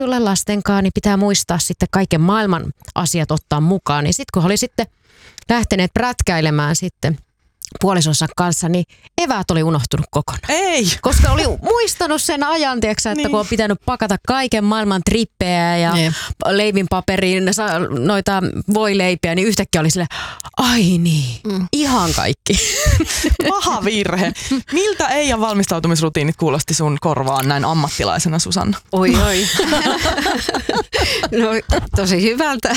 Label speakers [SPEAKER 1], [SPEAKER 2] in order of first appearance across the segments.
[SPEAKER 1] lastenkaan, niin pitää muistaa sitten kaiken maailman asiat ottaa mukaan. Niin sitten kun oli sitten lähteneet prätkäilemään sitten puolisonsa kanssa, niin eväät oli unohtunut kokonaan.
[SPEAKER 2] Ei!
[SPEAKER 1] Koska oli muistanut sen ajan, tiiäksä, että kun on pitänyt pakata kaiken maailman trippejä ja leivinpaperiin noita voileipiä, niin yhtäkkiä oli silleen, ai niin, ihan kaikki.
[SPEAKER 2] Paha virhe. Miltä Eijan valmistautumisrutiinit kuulosti sun korvaan näin ammattilaisena, Susanna?
[SPEAKER 3] Oi. No tosi hyvältä.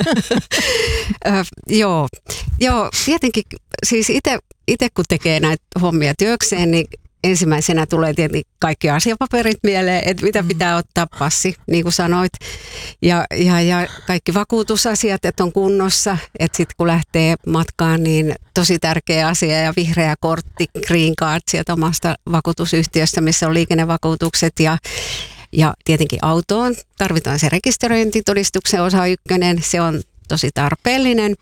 [SPEAKER 3] Joo, tietenkin siis itse kun tekee näitä hommia työkseen, niin ensimmäisenä tulee tietenkin kaikki asiapaperit mieleen, että mitä pitää ottaa, passi, niin kuin sanoit. Ja kaikki vakuutusasiat, että on kunnossa. Että sitten kun lähtee matkaan, niin tosi tärkeä asia ja vihreä kortti, green card sieltä omasta vakuutusyhtiöstä, missä on liikennevakuutukset ja tietenkin autoon. Tarvitaan se rekisteröintitodistuksen osa 1, se on tosi tarpeellinen.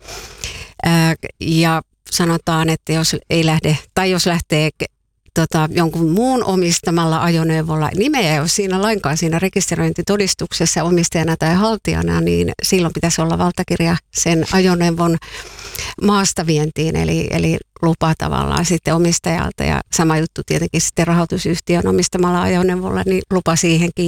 [SPEAKER 3] Ja sanotaan, että jos ei lähde, tai jos lähtee jonkun muun omistamalla ajoneuvolla, nimeä ei ole siinä lainkaan siinä rekisteröintitodistuksessa omistajana tai haltijana, niin silloin pitäisi olla valtakirja sen ajoneuvon maastavientiin, eli lupa tavallaan sitten omistajalta. Ja sama juttu tietenkin sitten rahoitusyhtiön omistamalla ajoneuvolla, niin lupa siihenkin.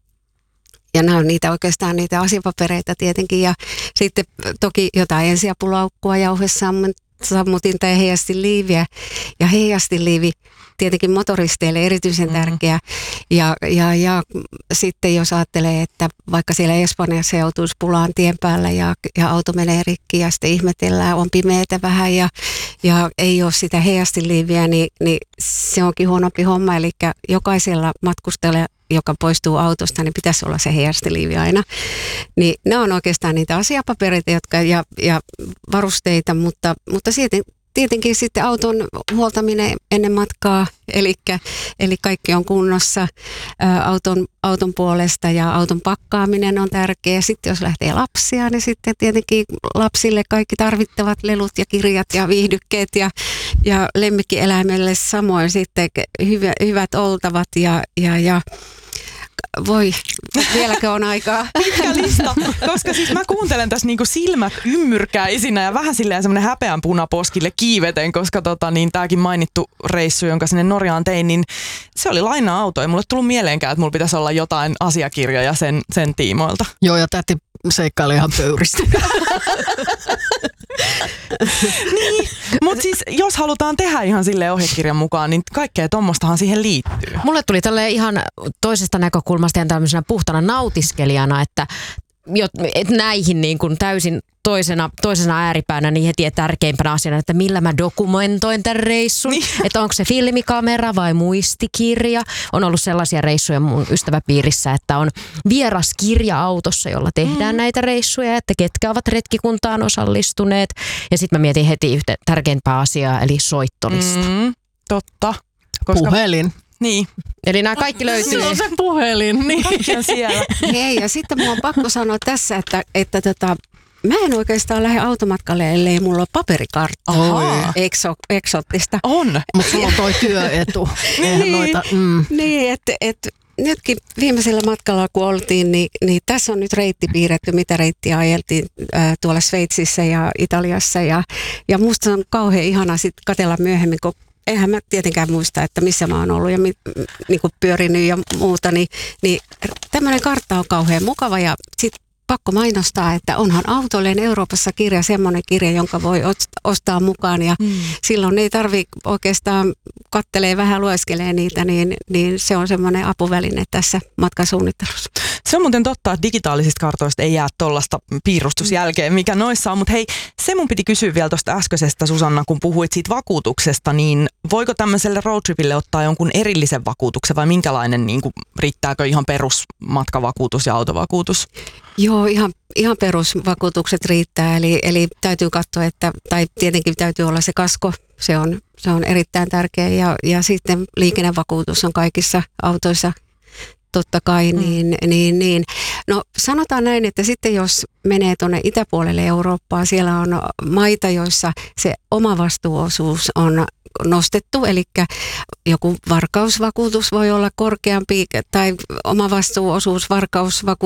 [SPEAKER 3] Ja nämä on oikeastaan niitä asiapapereita tietenkin. Ja sitten toki jotain ensiapulaukkua, jauhesammutinta ja heijastiliiviä. Ja heijastiliivi tietenkin motoristeille erityisen tärkeä. Ja sitten jos ajattelee, että vaikka siellä Espanjassa joutuisi pulaan tien päällä ja auto menee rikki ja sitten ihmetellään, on pimeätä vähän ja ei ole sitä heijastiliiviä, niin se onkin huonompi homma. Eli jokaisella matkustajalla, joka poistuu autosta, niin pitäisi olla se heijastiliivi aina. Niin ne on oikeastaan niitä asiapapereita ja varusteita, mutta tietenkin sitten auton huoltaminen ennen matkaa, eli kaikki on kunnossa auton puolesta ja auton pakkaaminen on tärkeä. Sitten jos lähtee lapsia, niin sitten tietenkin lapsille kaikki tarvittavat lelut ja kirjat ja viihdykkeet ja lemmikkieläimelle samoin sitten hyvät oltavat ja voi, vieläkö on aikaa?
[SPEAKER 2] Pitkä lista, koska siis mä kuuntelen tässä niinku silmät ymmyrkäisinä ja vähän silleen semmoinen häpeän punaposkille kiiveten, koska tääkin mainittu reissu, jonka sinne Norjaan tein, niin se oli laina-auto. Ei mulle tullut mieleenkään, että mulla pitäisi olla jotain asiakirjoja sen tiimoilta.
[SPEAKER 4] Joo, ja täti seikkaili ihan pöyristä.
[SPEAKER 2] Niin, mutta siis jos halutaan tehdä ihan silleen ohjekirjan mukaan, niin kaikkea tommostahan siihen liittyy.
[SPEAKER 1] Mulle tuli tälleen ihan toisesta näkökulmasta ihan tämmöisenä puhtana nautiskelijana, että näihin niin kuin täysin toisena ääripäänä niin heti tärkeimpänä asiana, että millä mä dokumentoin tämän reissun. Niin. Että onko se filmikamera vai muistikirja. On ollut sellaisia reissuja mun ystäväpiirissä, että on vieras kirja autossa, jolla tehdään näitä reissuja, että ketkä ovat retkikuntaan osallistuneet. Ja sitten mä mietin heti yhtä tärkeimpää asiaa, eli soittolista.
[SPEAKER 2] Totta.
[SPEAKER 4] Puhelin.
[SPEAKER 2] Niin.
[SPEAKER 1] Eli nämä kaikki löytyy.
[SPEAKER 4] Se on se puhelin. Niin.
[SPEAKER 2] Kaikki on siellä.
[SPEAKER 3] Hei, ja sitten mun on pakko sanoa tässä, että mä en oikeastaan lähde automatkalle, ellei mulla ole paperikartta. Eksoottista.
[SPEAKER 4] On, mutta sulla on toi työetu.
[SPEAKER 3] Niin, että nytkin viimeisellä matkalla kun oltiin, niin tässä on nyt reitti piirretty, mitä reittiä ajeltiin tuolla Sveitsissä ja Italiassa. Ja musta on kauhean ihana sitten katsella myöhemmin, kun eihän mä tietenkään muista, että missä mä oon ollut ja niin kuin pyörinyt ja muuta, niin tämmöinen kartta on kauhean mukava ja sitten pakko mainostaa, että onhan autoilleen Euroopassa kirja, semmoinen kirja, jonka voi ostaa mukaan ja silloin ei tarvitse oikeastaan kattelee vähän lueskelee niitä, niin se on semmoinen apuväline tässä matkasuunnittelussa.
[SPEAKER 2] Se on muuten totta, että digitaalisista kartoista ei jää tuollaista piirustusjälkeen, mikä noissa on, mutta hei, se mun piti kysyä vielä tuosta äskeisestä, Susanna, kun puhuit siitä vakuutuksesta, niin voiko tämmöiselle roadtripille ottaa jonkun erillisen vakuutuksen vai minkälainen, niin kuin, riittääkö ihan perusmatkavakuutus ja autovakuutus?
[SPEAKER 3] Joo, ihan perusvakuutukset riittää, eli täytyy katsoa, tai tietenkin täytyy olla se kasko, se on erittäin tärkeä ja sitten liikennevakuutus on kaikissa autoissa totta kai, niin No sanotaan näin, että sitten jos menee tuonne itäpuolelle Eurooppaa, siellä on maita, joissa se omavastuuosuus on nostettu, eli joku varkausvakuutus voi olla korkeampi tai omavastuuosuus varkausvakuutus